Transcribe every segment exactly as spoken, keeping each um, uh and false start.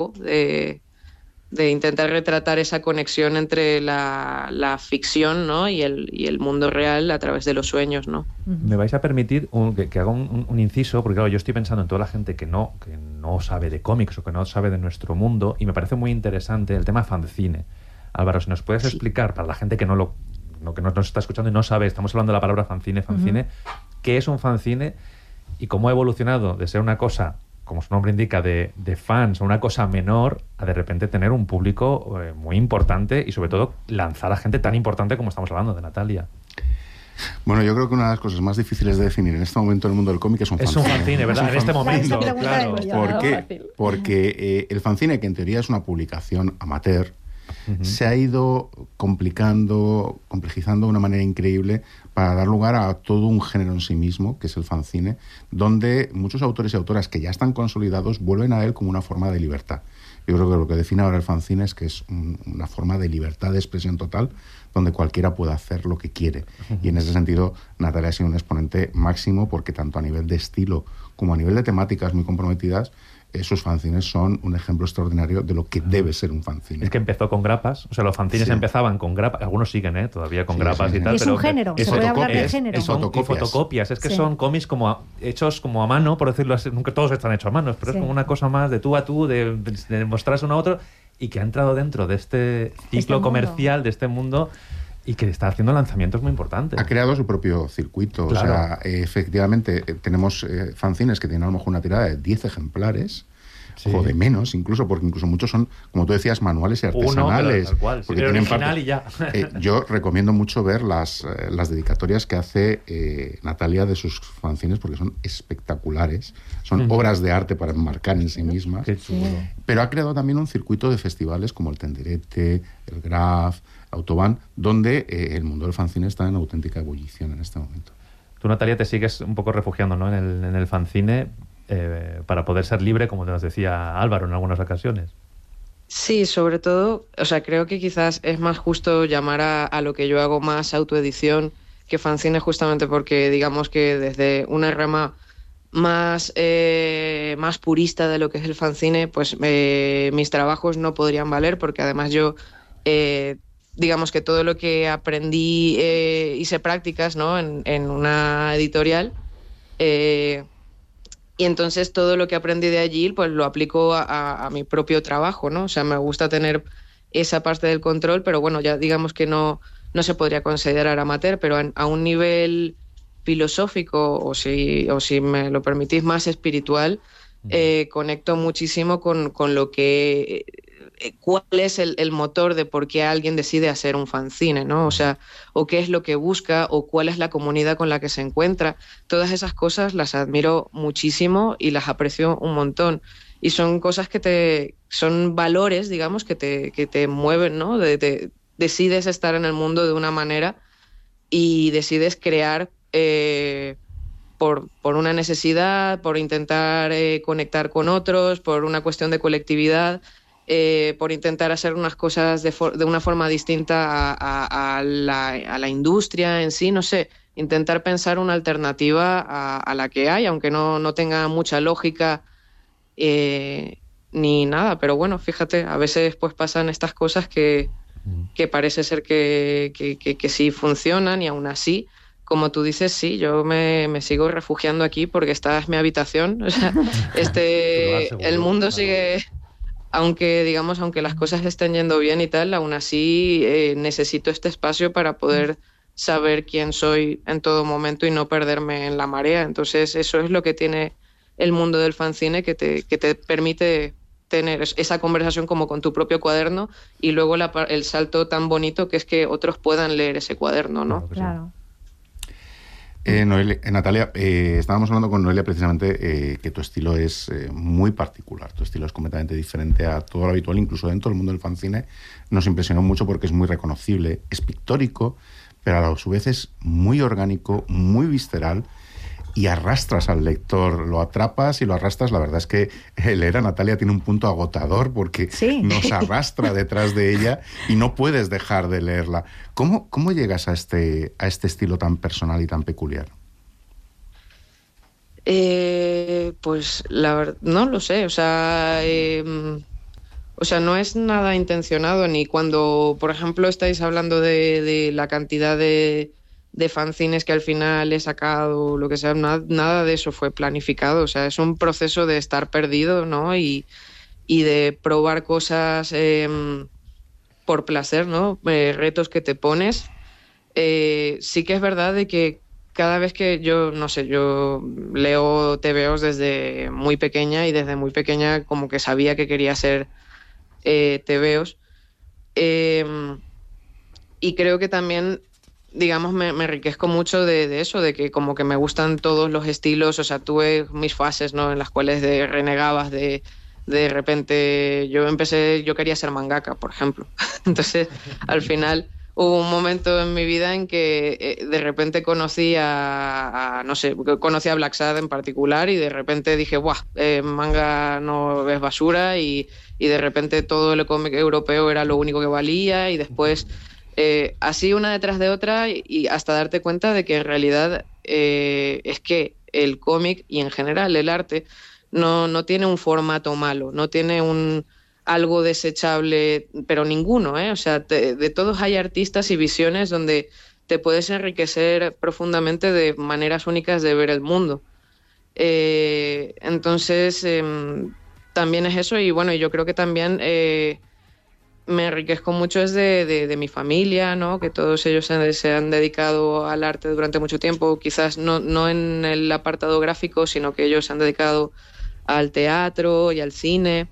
de, de intentar retratar esa conexión entre la, la ficción, ¿no? y, el, y el mundo real a través de los sueños, ¿no? Me vais a permitir un, que, que haga un, un inciso, porque claro, yo estoy pensando en toda la gente que no, que no sabe de cómics o que no sabe de nuestro mundo, y me parece muy interesante el tema fanzine. Álvaro, si nos puedes sí. explicar, para la gente que no lo no, que no nos está escuchando y no sabe, estamos hablando de la palabra fanzine, fanzine, uh-huh. ¿qué es un fanzine y cómo ha evolucionado de ser una cosa, como su nombre indica, de, de fans, o una cosa menor, a de repente tener un público eh, muy importante y sobre todo lanzar a gente tan importante como estamos hablando de Natalia? Bueno, yo creo que una de las cosas más difíciles de definir en este momento en el mundo del cómic es un fanzine. Es un fanzine, ¿verdad? En este momento, claro. ¿Por qué? Porque eh, el fanzine, que en teoría es una publicación amateur, uh-huh. se ha ido complicando, complejizando de una manera increíble para dar lugar a todo un género en sí mismo, que es el fanzine, donde muchos autores y autoras que ya están consolidados vuelven a él como una forma de libertad. Yo creo que lo que define ahora el fanzine es que es un, una forma de libertad de expresión total, donde cualquiera puede hacer lo que quiere. Uh-huh. Y en ese sentido, Natalia ha sido un exponente máximo, porque tanto a nivel de estilo como a nivel de temáticas muy comprometidas, esos fanzines son un ejemplo extraordinario de lo que debe ser un fanzine. Es que empezó con grapas, o sea, los fanzines sí. empezaban con grapas, algunos siguen, ¿eh? Todavía con sí, grapas sí, sí. y tal. Y es pero un género, se puede hablar de género. Es, son, fotocopias. Y fotocopias, es que sí. son cómics como a, hechos como a mano, por decirlo así, nunca todos están hechos a mano, pero sí. es como una cosa más de tú a tú, de, de mostrarse uno a otro, y que ha entrado dentro de este ciclo este comercial, mundo. de este mundo, y que está haciendo lanzamientos muy importantes. Ha creado su propio circuito. Claro. O sea, eh, efectivamente, eh, tenemos eh, fanzines que tienen a lo mejor una tirada de diez ejemplares, sí. o de menos, incluso, porque incluso muchos son, como tú decías, manuales y artesanales. Uno, cual, porque sí, tienen parte, y ya. eh, yo recomiendo mucho ver las, eh, las dedicatorias que hace eh, Natalia de sus fanzines, porque son espectaculares. Son uh-huh. obras de arte para enmarcar en sí mismas. Qué chulo. Pero ha creado también un circuito de festivales como el Tenderete, el Graf, Autobahn, donde eh, el mundo del fanzine está en auténtica ebullición en este momento. Tú, Natalia, te sigues un poco refugiando, ¿no? en, el, en el fanzine eh, para poder ser libre, como nos decía Álvaro en algunas ocasiones. Sí, sobre todo, o sea, creo que quizás es más justo llamar a, a lo que yo hago más autoedición que fanzine, justamente porque digamos que desde una rama más, eh, más purista de lo que es el fanzine, pues eh, mis trabajos no podrían valer, porque además yo... Eh, digamos que todo lo que aprendí, eh, hice prácticas, ¿no? en, en una editorial, eh, y entonces todo lo que aprendí de allí pues lo aplico a, a, a mi propio trabajo, ¿no? O sea, me gusta tener esa parte del control, pero bueno, ya digamos que no, no se podría considerar amateur, pero a, a un nivel filosófico, o si, o si me lo permitís, más espiritual, eh, conecto muchísimo con, con lo que... cuál es el, el motor de por qué alguien decide hacer un fanzine, ¿no? O sea, o qué es lo que busca, o cuál es la comunidad con la que se encuentra. Todas esas cosas las admiro muchísimo y las aprecio un montón. Y son cosas que te... son valores, digamos, que te, que te mueven, ¿no? De, de, decides estar en el mundo de una manera y decides crear eh, por, por una necesidad, por intentar eh, conectar con otros, por una cuestión de colectividad... Eh, por intentar hacer unas cosas de, for- de una forma distinta a, a, a, la, a la industria en sí, no sé, intentar pensar una alternativa a, a la que hay, aunque no, no tenga mucha lógica eh, ni nada, pero bueno, fíjate, a veces pues pasan estas cosas que, que parece ser que, que, que, que sí funcionan, y aún así, como tú dices, sí, yo me, me sigo refugiando aquí porque esta es mi habitación, o sea, este, el mundo sigue... Aunque, digamos, aunque las cosas estén yendo bien y tal, aún así eh, necesito este espacio para poder saber quién soy en todo momento y no perderme en la marea. Entonces, eso es lo que tiene el mundo del fanzine, que te, que te permite tener esa conversación como con tu propio cuaderno, y luego la, el salto tan bonito que es que otros puedan leer ese cuaderno, ¿no? Claro. Eh, Noelia, eh, Natalia, eh, estábamos hablando con Noelia precisamente eh, que tu estilo es eh, muy particular, tu estilo es completamente diferente a todo lo habitual, incluso dentro del mundo del fanzine. Nos impresionó mucho porque es muy reconocible, es pictórico, pero a su vez es muy orgánico, muy visceral, y arrastras al lector, lo atrapas y lo arrastras. La verdad es que leer a Natalia tiene un punto agotador porque sí. nos arrastra detrás de ella y no puedes dejar de leerla. ¿Cómo, cómo llegas a este, a este estilo tan personal y tan peculiar? Eh, pues la verdad, no lo sé, o sea, eh, O sea, no es nada intencionado, ni cuando, por ejemplo, estáis hablando de, de la cantidad de, de fanzines que al final he sacado, lo que sea, nada, nada de eso fue planificado. O sea, es un proceso de estar perdido, ¿no? Y, y de probar cosas eh, por placer, ¿no? Eh, retos que te pones. Eh, sí que es verdad de que cada vez que yo, no sé, yo leo tebeos desde muy pequeña y desde muy pequeña como que sabía que quería ser eh, tebeos. Eh, y creo que también, digamos, me, me enriquezco mucho de, de eso, de que como que me gustan todos los estilos. O sea, tuve mis fases, ¿no? En las cuales de renegabas de... De repente yo empecé, yo quería ser mangaka, por ejemplo. Entonces, al final... Hubo un momento en mi vida en que eh, de repente conocí a, a, no sé, conocí a Black Sad en particular y de repente dije, ¡buah! Eh, manga no es basura y, y de repente todo el cómic europeo era lo único que valía y después eh, así una detrás de otra y, y hasta darte cuenta de que en realidad eh, es que el cómic y en general el arte no, no tiene un formato malo, no tiene un... algo desechable, pero ninguno, ¿eh? O sea, te, de todos hay artistas y visiones donde te puedes enriquecer profundamente de maneras únicas de ver el mundo. Eh, entonces, eh, también es eso y bueno, yo creo que también eh, me enriquezco mucho es de, de, de mi familia, ¿no? Que todos ellos se, se han dedicado al arte durante mucho tiempo, quizás no, no en el apartado gráfico, sino que ellos se han dedicado al teatro y al cine.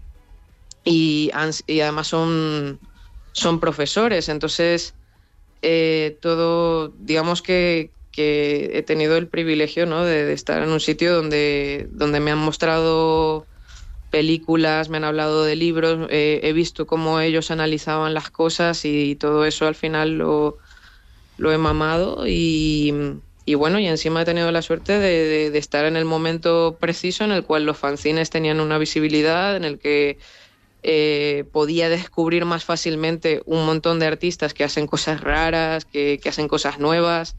Y, y además son, son profesores, entonces eh, todo, digamos que, que he tenido el privilegio, ¿no? de, de estar en un sitio donde, donde me han mostrado películas, me han hablado de libros, eh, he visto cómo ellos analizaban las cosas y todo eso al final lo, lo he mamado y, y bueno, y encima he tenido la suerte de, de, de estar en el momento preciso en el cual los fanzines tenían una visibilidad, en el que Eh, podía descubrir más fácilmente un montón de artistas que hacen cosas raras, que, que hacen cosas nuevas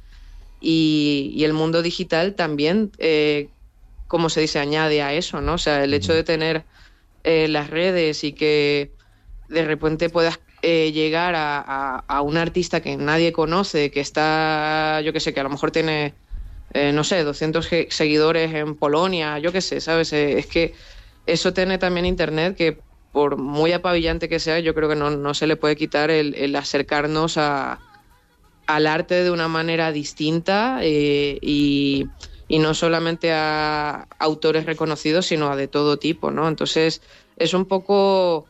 y, y el mundo digital también, eh, como se dice, añade a eso, ¿no? O sea, el hecho de tener eh, las redes y que de repente puedas eh, llegar a, a, a un artista que nadie conoce, que está, yo qué sé, que a lo mejor tiene, eh, no sé, doscientos seguidores en Polonia, yo qué sé, ¿sabes? Eh, es que eso tiene también Internet que por muy apabillante que sea, yo creo que no, no se le puede quitar el, el acercarnos a, al arte de una manera distinta eh, y, y no solamente a autores reconocidos, sino a de todo tipo, ¿no? Entonces, es un poco...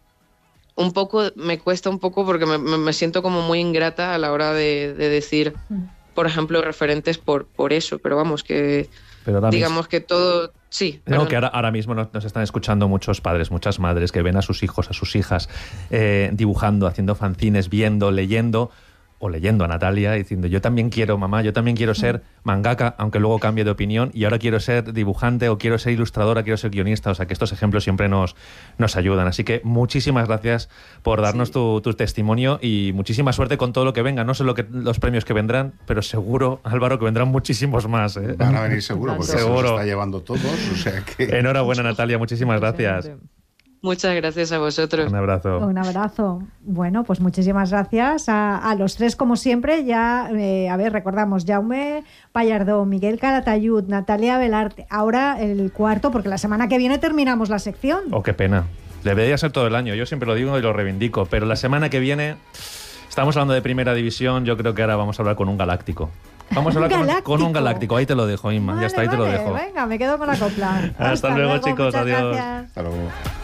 Un poco, me cuesta un poco porque me, me siento como muy ingrata a la hora de, de decir, por ejemplo, referentes por, por eso, pero vamos, que pero digamos que todo... Sí, no, que ahora, ahora mismo nos, nos están escuchando muchos padres, muchas madres que ven a sus hijos, a sus hijas eh, dibujando, haciendo fanzines, viendo, leyendo o leyendo a Natalia diciendo yo también quiero, mamá, yo también quiero ser mangaka, aunque luego cambie de opinión y ahora quiero ser dibujante o quiero ser ilustradora, quiero ser guionista. O sea que estos ejemplos siempre nos, nos ayudan. Así que muchísimas gracias por darnos sí. tu, tu testimonio y muchísima suerte con todo lo que venga. No sé lo que, los premios que vendrán, pero seguro, Álvaro, que vendrán muchísimos más, ¿eh? Van a venir seguro, porque seguro. Se los está llevando todos. O sea que... Enhorabuena, Natalia, muchísimas gracias. Muchas gracias a vosotros. Un abrazo. Un abrazo. Bueno, pues muchísimas gracias a, a los tres, como siempre. Ya, eh, a ver, recordamos, Jaume Pallardó, Miguel Calatayud, Natalia Velarte. Ahora el cuarto, porque la semana que viene terminamos la sección. Oh, qué pena. Debería ser todo el año. Yo siempre lo digo y lo reivindico. Pero la semana que viene, estamos hablando de Primera División. Yo creo que ahora vamos a hablar con un galáctico. Vamos a hablar con un, con un galáctico. Ahí te lo dejo, Inma. Vale, ya está, ahí vale. te lo dejo. Venga, me quedo con la copla. Hasta, Hasta luego, luego, chicos. Adiós. Gracias. Hasta luego.